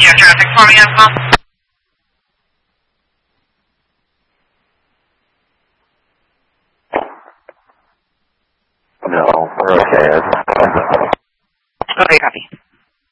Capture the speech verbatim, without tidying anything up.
radio traffic for me as well? No, we're okay.